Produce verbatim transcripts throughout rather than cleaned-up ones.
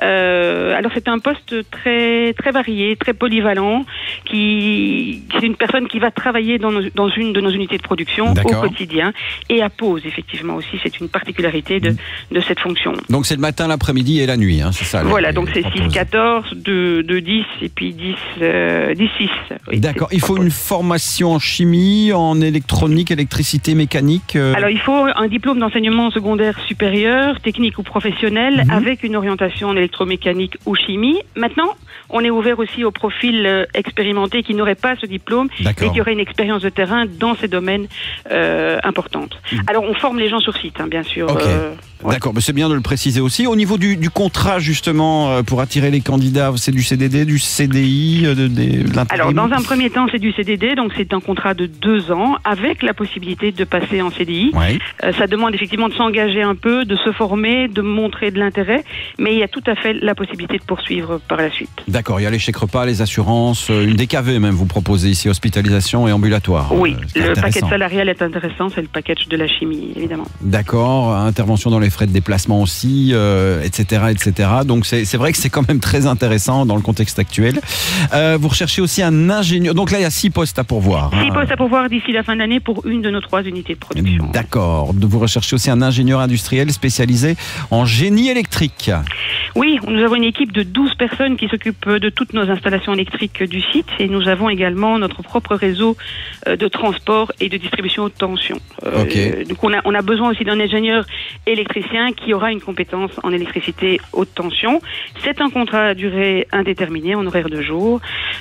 Euh, alors c'est un poste très très varié, très polyvalent, qui c'est une personne qui va travailler dans, nos, dans une de nos unités de production D'accord. au quotidien et à pause effectivement aussi. C'est une particularité de, de cette fonction. Donc c'est le matin, l'après-midi et la nuit, hein, c'est ça? Voilà, les, donc c'est six quatorze, de, de dix et puis dix, euh, dix six. Oui, d'accord. Il faut une formation en chimie, en électronique, électricité, mécanique euh... Alors il faut un diplôme d'enseignement secondaire supérieur, technique ou professionnel, mm-hmm. avec une orientation en électromécanique ou chimie. Maintenant, on est ouvert aussi aux profils euh, expérimentés qui n'auraient pas ce diplôme d'accord. et qui auraient une expérience de terrain dans ces domaines euh, importantes. Mm. Alors on forme les gens sur site, hein, bien sûr. Okay. Euh, ouais. D'accord, mais c'est bien de le préciser aussi. Au niveau du, du contrat, justement, euh, pour attirer les candidats, c'est du C D D, du C D I, euh, de, de, de l'intérim? Alors, dans un premier temps, c'est du C D D, donc c'est un contrat de deux ans, avec la possibilité de passer en C D I. Ouais. Euh, ça demande effectivement de s'engager un peu, de se former, de montrer de l'intérêt, mais il y a tout à fait la possibilité de poursuivre par la suite. D'accord, il y a les chèques repas, les assurances, une D K V même, vous proposez ici, hospitalisation et ambulatoire. Oui, euh, le package salarial est intéressant, c'est le package de la chimie, évidemment. D'accord, intervention dans les frais de déplacement aussi, euh, et cetera, et cetera. Donc c'est, c'est vrai que c'est quand même très intéressant dans le contexte actuel. Euh, vous recherchez aussi un ingénieur, donc là il y a six postes à pourvoir. Six hein. postes à pourvoir d'ici la fin de l'année pour une de nos trois unités de production. D'accord, vous recherchez aussi un ingénieur industriel spécialisé en génie électrique. Oui, nous avons une équipe de douze personnes qui s'occupent de toutes nos installations électriques du site et nous avons également notre propre réseau de transport et de distribution haute tension. Okay. Euh, donc on a, on a besoin aussi d'un ingénieur électricien qui aura une compétence en électricité haute tension. C'est un contrat à durée indéterminée en horaire de jour.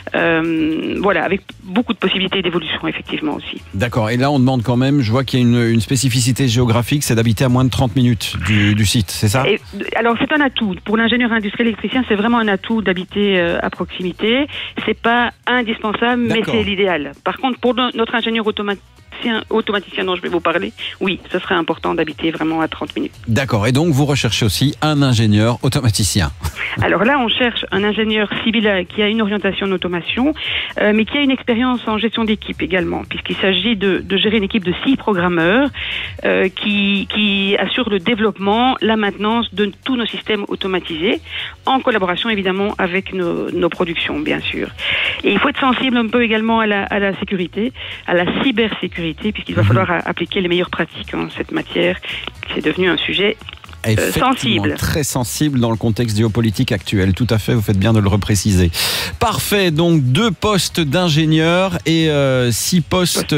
Euh, voilà, avec beaucoup de possibilités d'évolution effectivement aussi. D'accord, et là on demande quand même, je vois qu'il y a une, une spécificité géographique, c'est d'habiter à moins de trente minutes du, du site, c'est ça? et, Alors c'est un atout. Pour l'ingénieur industriel électricien, c'est vraiment un atout d'habiter euh, à proximité. C'est pas indispensable, d'accord. mais c'est l'idéal. Par contre, pour no- notre ingénieur automatique, automaticien dont je vais vous parler, oui, ce serait important d'habiter vraiment à trente minutes. D'accord, et donc vous recherchez aussi un ingénieur automaticien. Alors là, on cherche un ingénieur civil qui a une orientation en automation, euh, mais qui a une expérience en gestion d'équipe également, puisqu'il s'agit de, de gérer une équipe de six programmeurs euh, qui, qui assurent le développement, la maintenance de tous nos systèmes automatisés, en collaboration évidemment avec nos, nos productions, bien sûr. Et il faut être sensible un peu également à la, à la sécurité, à la cybersécurité, puisqu'il va falloir appliquer les meilleures pratiques en cette matière. C'est devenu un sujet Euh, sensible. Très sensible dans le contexte géopolitique actuel. Tout à fait, vous faites bien de le repréciser. Parfait, donc deux postes d'ingénieur et euh, six postes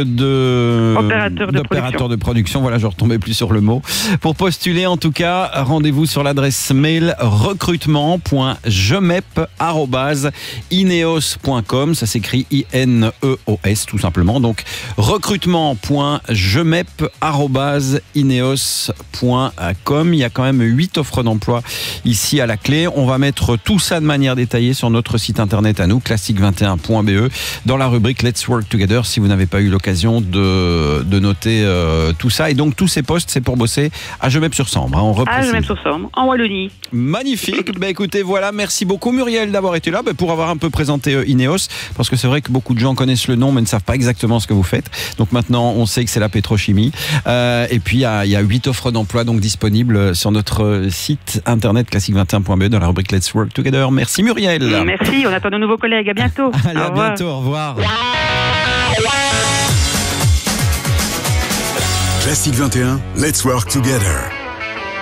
de opérateur de, d'opérateur de production. Voilà, je ne retombais plus sur le mot. Pour postuler, en tout cas, rendez-vous sur l'adresse mail recrutement point jemep arobase ineos point com. Ça s'écrit I N E O S tout simplement. Donc recrutement point jemep arobase ineos point com. Il y a quand même huit offres d'emploi ici à la clé. On va mettre tout ça de manière détaillée sur notre site internet à nous, classique vingt et un point b e, dans la rubrique Let's Work Together, si vous n'avez pas eu l'occasion de, de noter euh, tout ça. Et donc tous ces postes, c'est pour bosser à Gemep-sur-Sambre. Hein, on reprécise. À Gemep-sur-Sambre, en Wallonie. Magnifique. Bah, écoutez, voilà, merci beaucoup Muriel d'avoir été là, bah, pour avoir un peu présenté euh, Ineos, parce que c'est vrai que beaucoup de gens connaissent le nom mais ne savent pas exactement ce que vous faites. Donc maintenant, on sait que c'est la pétrochimie. Euh, et puis, il y a, y a huit offres d'emploi donc disponibles sur notre site internet classique vingt et un point b e dans la rubrique Let's Work Together. Merci Muriel. Merci, on attend de nouveaux collègues. À bientôt. Allez, à bientôt, au revoir. Classique vingt et un, Let's Work Together.